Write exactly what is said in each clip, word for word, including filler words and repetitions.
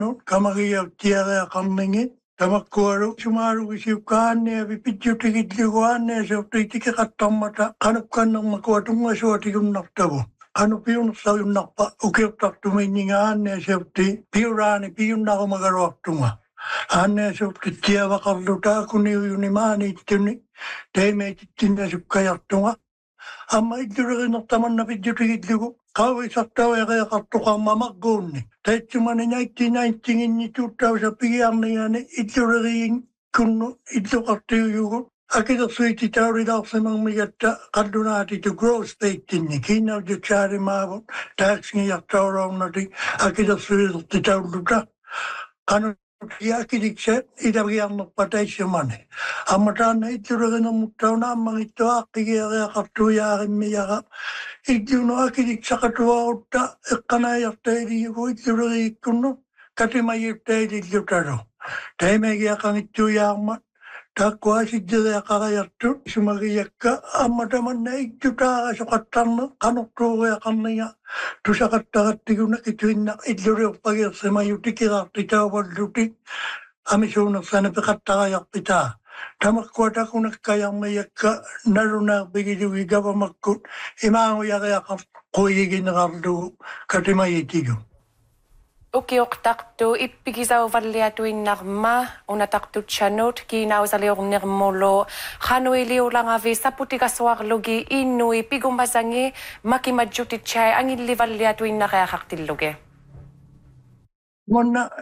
Kamaria tiara kamningi tamakkuaru sumaru kisiukaanne vipidjutigidliguaanne seuttitike kattammata kanukkannan makuatunga suatigunnattavu anu piunussayunnappa ukiuttartuminningaanne seutti piuraani piunnarumagaruartunga aanne seutti tiavakarlutaa kuniuyunimaaniittuni teimeitittinne sukkayartunga amma iddureginertamanna pidjutigidligu Kawisartawereqartuqarmamagguunni taitsumani nineteen ninety-nginni two thousand pigiarnigani idlureriin kunnu idluqartiuyugu akilersuititaurilaarsimangmigatta qallunaatitu growth rate-inni kiinaujutsaarimaavu taaksngiyartauraurnati akilersuilertitaulluta qanu Yakilikse idariarnerpataissumani ammataanna idlurerinermuttaunaammangittуааққигиариақартуяариммияра иддуну акиликсақатуарутта эққанаajартаилигу идлурериккунну катимайуттаилиллуталу таймагиақангиттуяарма таккуасиддериақариарту сумагиякка амматаманна иддутаарасоқаттарне канортууриақарнига тусақаттараттигуна китуинна иллуриорпагиерсимаютикираартитауваллути амисуунерсана пеқаттараярпитаа тамаккуатакунаккаярмиякка налунаарпигилуги гавамаккут имаагуяриақар қуигинерарлугу катимаитигу Ukiortartu ippigisauvalliatuinnarma unatartutsanut kiinausaliornermolo qanuiliulangavi saputikasuarlugi innui pigumasangi makimajjutitchai angillivalliatuinnariaqartilluge Monna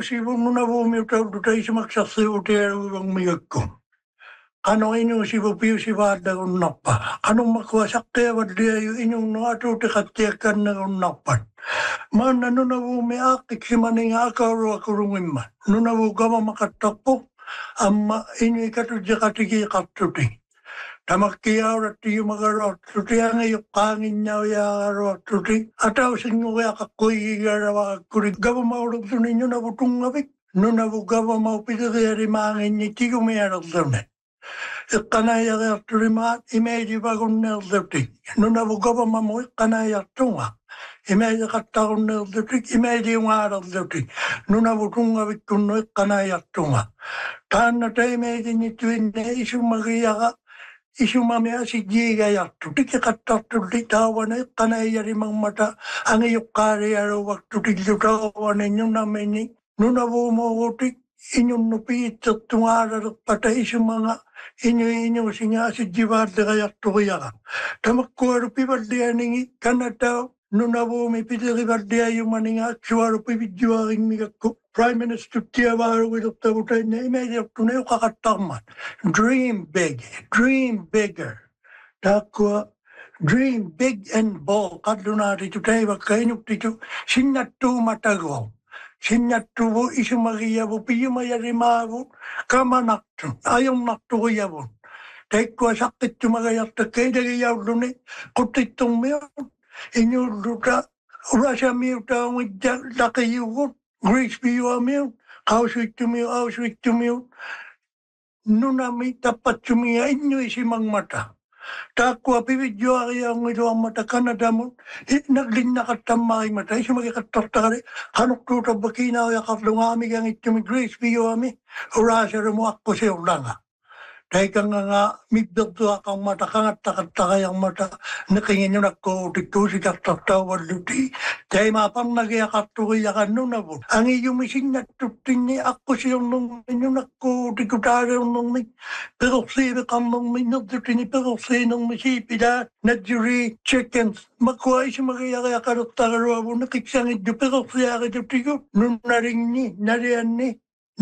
inuusivunnunavoomiutaudutaisimaksarsiutiaruivangmigakku Qanu inuusivu piusivaaddagunnarpa qanummakkuasaqqiavalliayu inunnuatuutiqattiakkannerunnarpat Mana nunavuumi aaqqiksimaniga akauruakurungimma nunavu gavamaqattarpu amma inuikatujjeqatigiiqartuti tamakkiaurattiumagaruartuti angiyoqqaanginnauyaaruartuti atausinnguriaqaqquigigaravaraqkuri gavamaulurluni nunavu tungavik nunavu gavamau pileriarimaanginni tigumialerlune iqqanaajariartulimaat imeedivagunneerluti nunavu gavamamu iqqanaajartunga Imedi qattaqunneerlutik imediungaalerlutik nunavutungavikkunnu iqqanaajartunga taanna taimedinnittuinne isumagiyaqa isumami asiggiigayartu tiki qattartulli taawana iqqanaajarimarmata angiyuqqaariaruuvaktutillu nunamini nunavuumuurutik inunnu piitsertungaalerpata isumanga inu inuusinga asiggivaallerajarturiyaqa tamakkualu pivallianingi kannatau Nunavuumi pilerivalliayumaninga aksuarupivijjuaringmigakku Prime Minister tiavaruilurtavutainne imediartune uqaqattarmat Dream big, dream bigger. Taakkua dream big and bold qallunaatitu taivakka inuktitu sinnattuumatagoo sinnattuvu isumagiyavu piyumayarimaavu kamanartun ayunnarturiyavun taikkua saqqittumagayartakka ilagiyaulluni quttitturmiun Inyurluta urasamiutaungidda laqiyugut Greece-piuamiun qausvittumiu ausvittumiu nunami tappattumia innuisimangmata taakkua pivijjuariaungiluarmata kanadamun naglinnaqattammarimata isumagiqattartaqali qanuqtuutabba kiinauyaqarlungaamigangittumi Greece-piuami urasarumu aqqusiurlanga Taikanganga mibbertuaqarmata qangattaqattaqayarmata neqinginunakkuutikkuusikartartauvalluti taimaaparnagiaqarturiaqannunavut angiyumisinnattutinni aqusiornermi nunakkuutikutaaliornermi perorsiiveqarnermi nerdutini perorsiinermi siipilaat nadjuri chickens makua isumagiariaqalertaqaluavu neqiksangiddu perorsiaaritutigu nunnaringni nalianni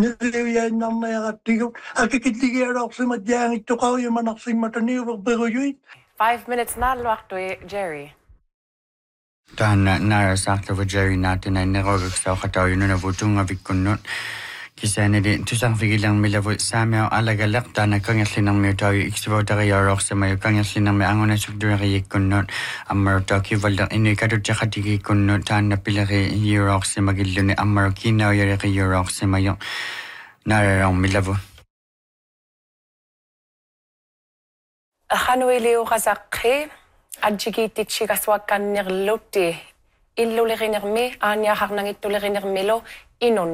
Five minutes nalluartui Jerry. Taanna naarasarluva Jerry naatina neroruksauqatauyununavutungavikkunnut kisaanili tusarfigilermilavu saamiau alagalaq taana kangerlinermiutauyu iksivutariyororsimayu kangerlinermi angunasuktueriikkunnut ammarutaukivalleq inuikatutjaqatigiikkunnut taanna pileri yiororsimagilluni ammaru kiinauyariqiyororsimayu naararormilavu Qanuiliuqasaqqi ajjigiittitsigasuakkannerlutti illulerinermi aaniaqarnangittulernermilo inun